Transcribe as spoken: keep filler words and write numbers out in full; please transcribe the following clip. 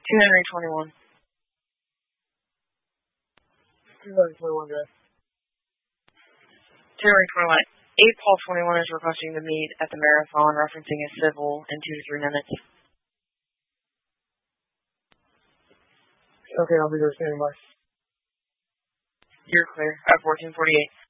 two Henry twenty-one. two Henry twenty-one, guys. two Henry twenty-one. eight Paul twenty-one is requesting to meet at the marathon, referencing a civil in two to three minutes. Okay, I'll be there standing by. You're clear at fourteen forty-eight.